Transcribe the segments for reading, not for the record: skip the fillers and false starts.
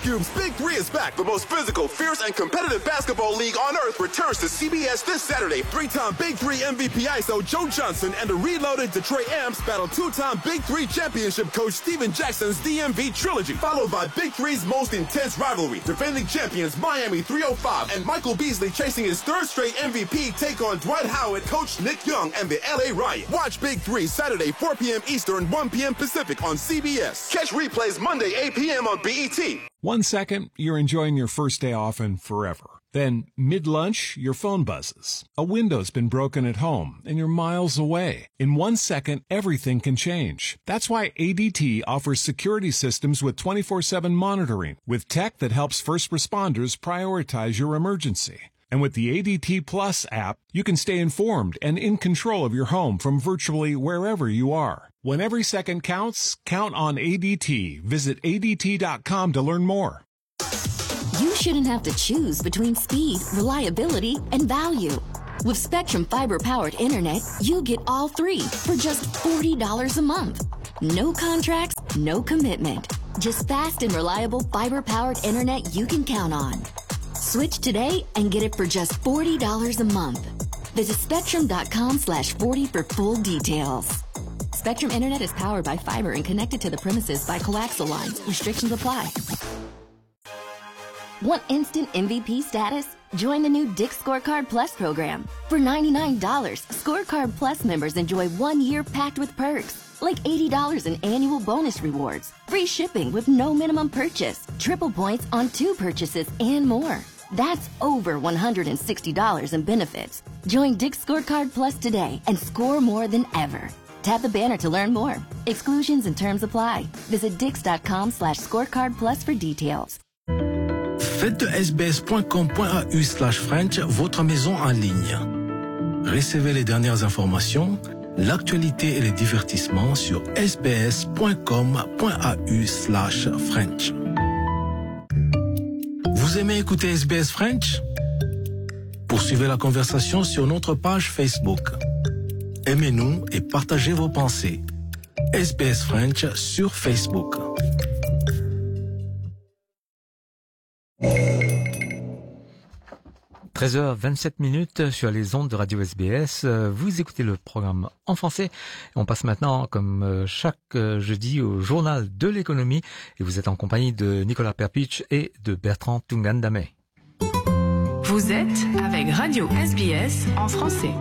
Cube's Big Three is back. The most physical, fierce, and competitive basketball league on earth returns to CBS this Saturday. Three-time Big Three MVP ISO Joe Johnson and the reloaded Detroit Amps battle two-time Big Three championship coach Steven Jackson's DMV trilogy, followed by Big Three's most intense rivalry. Defending champions Miami 305 and Michael Beasley chasing his third straight MVP take on Dwight Howard, coach Nick Young, and the LA Riot. Watch Big Three Saturday 4 p.m. Eastern, 1 p.m. Pacific on CBS. Catch replays Monday 8 p.m. on BET. 1 second, you're enjoying your first day off and forever. Then, mid-lunch, your phone buzzes. A window's been broken at home, and you're miles away. In 1 second, everything can change. That's why ADT offers security systems with 24/7 monitoring, with tech that helps first responders prioritize your emergency. And with the ADT Plus app, you can stay informed and in control of your home from virtually wherever you are. When every second counts, count on ADT. Visit ADT.com to learn more. You shouldn't have to choose between speed, reliability, and value. With Spectrum Fiber-powered internet, you get all three for just $40 a month. No contracts, no commitment. Just fast and reliable fiber-powered internet you can count on. Switch today and get it for just $40 a month. Visit Spectrum.com/40 for full details. Spectrum Internet is powered by fiber and connected to the premises by coaxial lines. Restrictions apply. Want instant MVP status? Join the new Dick's Scorecard Plus program. For $99, Scorecard Plus members enjoy 1 year packed with perks, like $80 in annual bonus rewards, free shipping with no minimum purchase, triple points on 2 purchases, and more. That's over $160 in benefits. Join Dick's Scorecard Plus today and score more than ever. Tap the banner to learn more. Exclusions and terms apply. Visit dix.com/scorecard plus for details. Faites de sbs.com.au/French votre maison en ligne. Recevez les dernières informations, l'actualité et les divertissements sur sbs.com.au/French. Vous aimez écouter SBS French? Poursuivez la conversation sur notre page Facebook. Aimez-nous et partagez vos pensées. SBS French sur Facebook. « 13h27 sur les ondes de Radio SBS. Vous écoutez le programme en français. On passe maintenant, comme chaque jeudi, au journal de l'économie. Et vous êtes en compagnie de Nicolas Perpich et de Bertrand Tungandame. Vous êtes avec Radio SBS en français.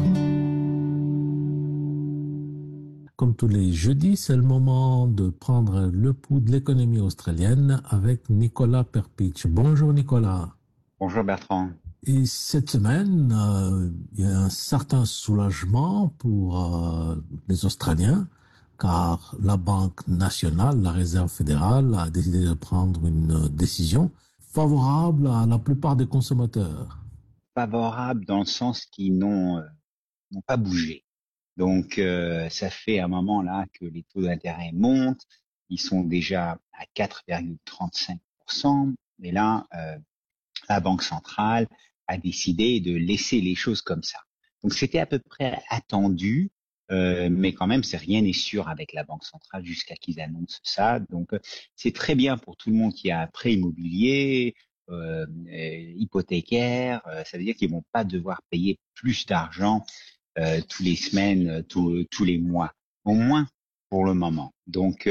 Comme tous les jeudis, c'est le moment de prendre le pouls de l'économie australienne avec Nicolas Perpich. Bonjour Nicolas. Bonjour Bertrand. Et cette semaine, il y a un certain soulagement pour les Australiens, car la Banque nationale, la Réserve fédérale, a décidé de prendre une décision favorable à la plupart des consommateurs. Favorable dans le sens qu'ils n'ont pas bougé. Donc, ça fait un moment là que les taux d'intérêt montent. Ils sont déjà à 4,35%. Et là, la Banque centrale a décidé de laisser les choses comme ça. Donc, c'était à peu près attendu, mais quand même, rien n'est sûr avec la Banque centrale jusqu'à qu'ils annoncent ça. Donc, c'est très bien pour tout le monde qui a un prêt immobilier, hypothécaire. Ça veut dire qu'ils vont pas devoir payer plus d'argent tous les semaines, tous les mois, au moins pour le moment. Donc,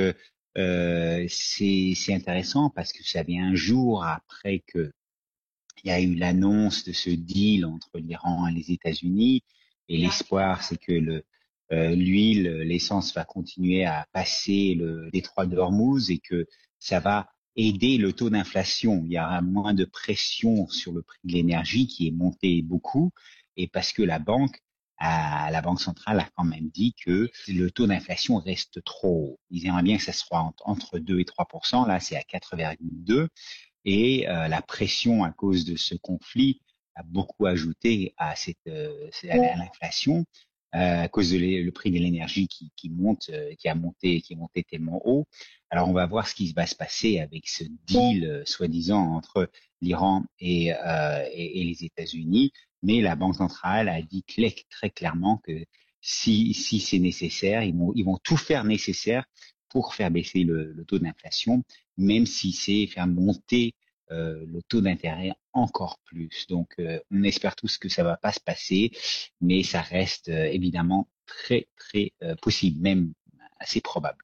c'est intéressant parce que ça vient un jour après que il y a eu l'annonce de ce deal entre l'Iran et les États-Unis, et l'espoir, c'est que l'essence va continuer à passer le détroit de Hormuz et que ça va aider le taux d'inflation. Il y aura moins de pression sur le prix de l'énergie qui est monté beaucoup, et parce que la Banque centrale a quand même dit que le taux d'inflation reste trop haut. Ils aimeraient bien que ça soit entre 2 et 3%. Là, c'est à 4,2%. Et la pression à cause de ce conflit a beaucoup ajouté à l'inflation à cause de le prix de l'énergie qui est monté tellement haut. Alors, on va voir ce qui va se passer avec ce deal soi-disant entre l'Iran et les États-Unis. Mais la Banque centrale a dit très clairement que si c'est nécessaire, ils vont tout faire nécessaire pour faire baisser le taux d'inflation, même si c'est faire monter le taux d'intérêt encore plus. Donc, on espère tous que ça va pas se passer, mais ça reste évidemment très très possible, même assez probable.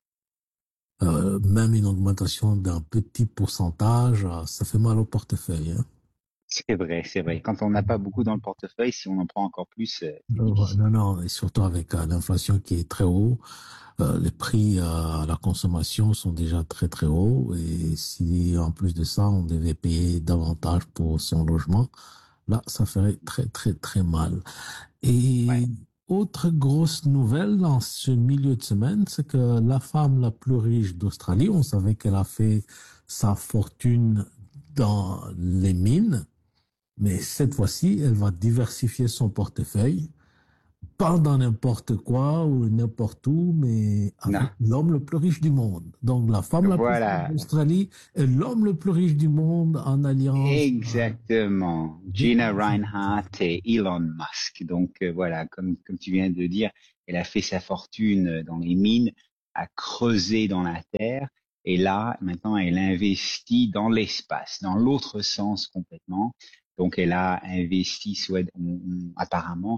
Même une augmentation d'un petit pourcentage, ça fait mal au portefeuille. Hein. C'est vrai, c'est vrai. Quand on n'a pas beaucoup dans le portefeuille, si on en prend encore plus, c'est difficile. Non, et surtout avec l'inflation qui est très haut, les prix à la consommation sont déjà très très hauts, et si en plus de ça, on devait payer davantage pour son logement, là, ça ferait très très très mal. Et Ouais. autre grosse nouvelle dans ce milieu de semaine, c'est que la femme la plus riche d'Australie, on savait qu'elle a fait sa fortune dans les mines, mais cette fois-ci, elle va diversifier son portefeuille, pas dans n'importe quoi ou n'importe où, mais avec Non. l'homme le plus riche du monde. Donc la femme la plus riche Voilà, d'Australie est l'homme le plus riche du monde en alliance. exactement. Gina Rinehart et Elon Musk. Donc voilà, comme tu viens de dire, elle a fait sa fortune dans les mines, a creusé dans la terre, et là maintenant elle investit dans l'espace, dans l'autre sens complètement. Donc elle a investi apparemment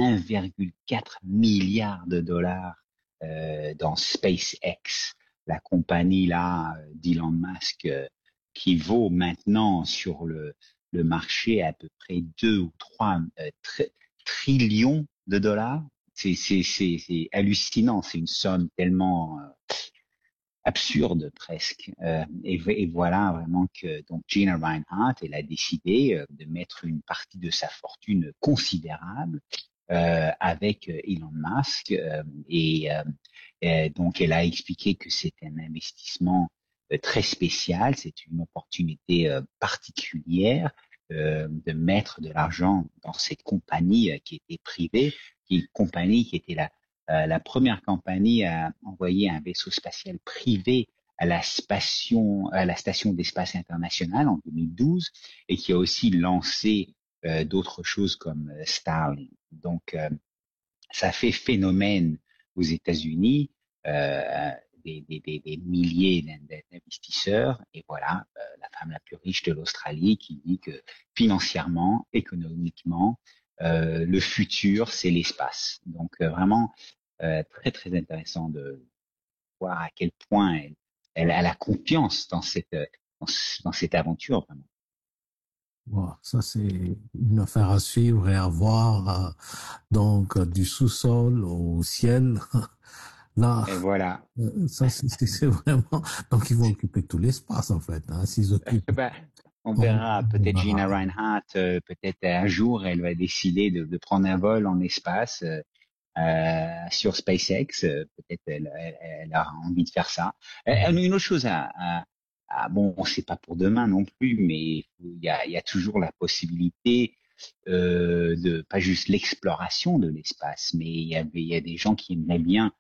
1,4 milliard de dollars dans SpaceX, la compagnie là d'Elon Musk, qui vaut maintenant sur le marché à peu près 2 ou 3 trillions de dollars. C'est hallucinant, c'est une somme tellement absurde presque. Et voilà vraiment que donc Gina Rinehart, elle a décidé de mettre une partie de sa fortune considérable avec Elon Musk, et donc elle a expliqué que c'est un investissement très spécial, c'est une opportunité particulière de mettre de l'argent dans cette compagnie qui était privée, qui est une compagnie qui était la première compagnie à envoyer un vaisseau spatial privé à la station d'espace internationale en 2012, et qui a aussi lancé d'autres choses comme Starlink. Donc, ça fait phénomène aux États-Unis, des milliers d'investisseurs, et voilà, la femme la plus riche de l'Australie qui dit que financièrement, économiquement, le futur, c'est l'espace. Donc, vraiment, très, très intéressant de voir à quel point elle a confiance dans cette aventure, vraiment. Bon, ça, c'est une affaire à suivre et à voir. Donc, du sous-sol au ciel. Là, Et voilà. ça, c'est vraiment... Donc, ils vont occuper tout l'espace, en fait. Hein, s'ils occupent... Ben, on On verra. Peut-être Gina verra. Rinehart, peut-être un jour, elle va décider de prendre un vol en espace sur SpaceX. Peut-être elle a envie de faire ça. Une autre chose bon, c'est pas pour demain non plus, mais il y a toujours la possibilité de pas juste l'exploration de l'espace, mais il y a des gens qui aimeraient bien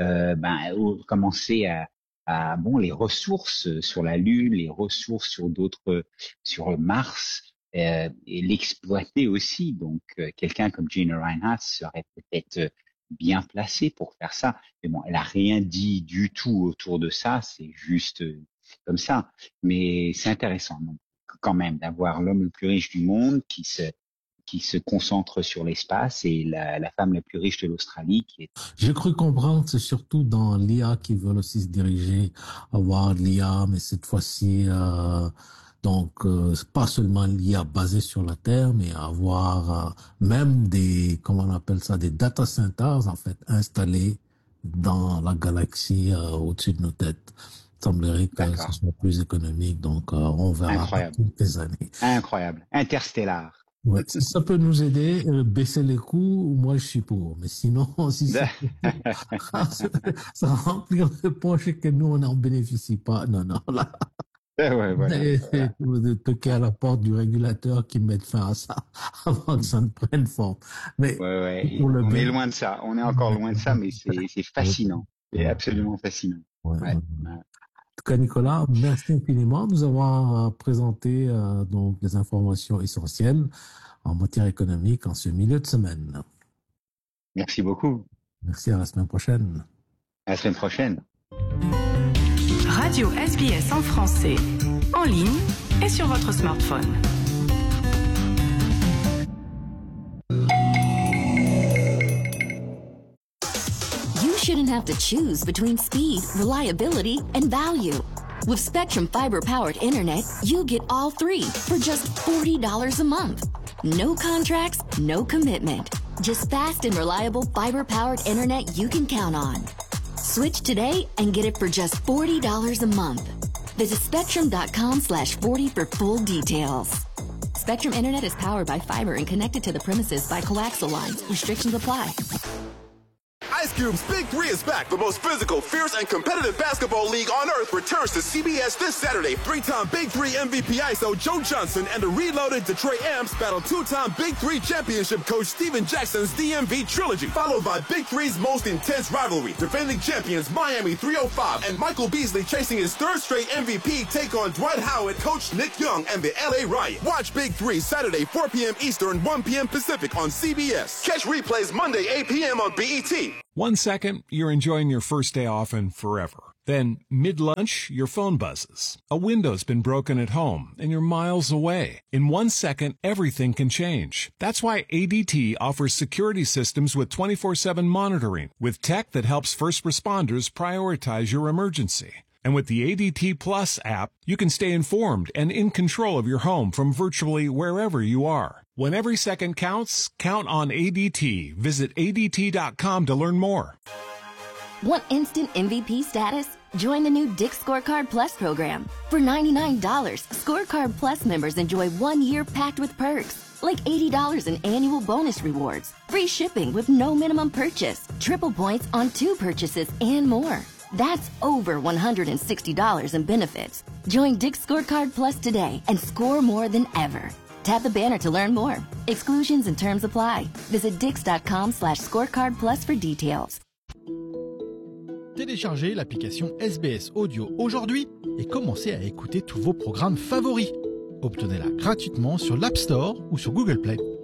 commencer bon, les ressources sur la Lune, les ressources sur Mars, et l'exploiter aussi. Donc, quelqu'un comme Gina Rinehart serait peut-être bien placé pour faire ça. Mais bon, elle a rien dit du tout autour de ça. C'est juste comme ça. Mais c'est intéressant, donc, quand même, d'avoir l'homme le plus riche du monde qui se concentre sur l'espace, et la femme la plus riche de l'Australie qui est... J'ai cru comprendre, c'est surtout dans l'IA qu'ils veulent aussi se diriger, avoir l'IA, mais cette fois-ci, donc pas seulement l'IA basée sur la Terre, mais avoir même comment on appelle ça, des data centers en fait installés dans la galaxie au-dessus de nos têtes. Il semblerait que ce D'accord. soit plus économique, donc on verra dans Incroyable. quelques années. Incroyable. Interstellar. Ouais, si ça peut nous aider, baisser les coûts, moi je suis pour. Mais sinon, si ça ça remplit les poches et que nous on n'en bénéficie pas, non, là, Ouais, voilà. de toquer à la porte du régulateur qui mette fin à ça avant que ça ne prenne forme. Mais Ouais. pour le On est bien. loin de ça. On est encore loin de ça, mais c'est fascinant. C'est absolument fascinant. Ouais. En tout cas, Nicolas, merci infiniment de nous avoir présenté donc des informations essentielles en matière économique en ce milieu de semaine. Merci beaucoup. Merci, à la semaine prochaine. À la semaine prochaine. Radio SBS en français, en ligne et sur votre smartphone. You shouldn't have to choose between speed, reliability, and value. With Spectrum Fiber-powered internet, you get all three for just $40 a month. No contracts, no commitment. Just fast and reliable fiber-powered internet you can count on. Switch today and get it for just $40 a month. Visit spectrum.com/40 for full details. Spectrum Internet is powered by fiber and connected to the premises by coaxial lines. Restrictions apply. Ice Cube's Big Three is back. The most physical, fierce, and competitive basketball league on earth returns to CBS this Saturday. Three-time Big Three MVP ISO Joe Johnson and the reloaded Detroit Amps battle two-time Big Three championship coach Steven Jackson's DMV trilogy, followed by Big Three's most intense rivalry. Defending champions Miami 305 and Michael Beasley chasing his third straight MVP take on Dwight Howard, coach Nick Young, and the LA Riot. Watch Big Three Saturday 4 p.m. Eastern, 1 p.m. Pacific on CBS. Catch replays Monday 8 p.m. on BET. 1 second, you're enjoying your first day off and forever. Then, mid-lunch, your phone buzzes. A window's been broken at home, and you're miles away. In 1 second, everything can change. That's why ADT offers security systems with 24/7 monitoring, with tech that helps first responders prioritize your emergency. And with the ADT Plus app, you can stay informed and in control of your home from virtually wherever you are. When every second counts, count on ADT. Visit ADT.com to learn more. Want instant MVP status? Join the new Dick's Scorecard Plus program. For $99, Scorecard Plus members enjoy 1 year packed with perks, like $80 in annual bonus rewards, free shipping with no minimum purchase, triple points on 2 purchases, and more. That's over $160 in benefits. Join Dick's Scorecard Plus today and score more than ever. Tap the banner to learn more. Exclusions and terms apply. Visit dix.com/scorecard plus for details. Téléchargez l'application SBS Audio aujourd'hui et commencez à écouter tous vos programmes favoris. Obtenez-la gratuitement sur l'App Store ou sur Google Play.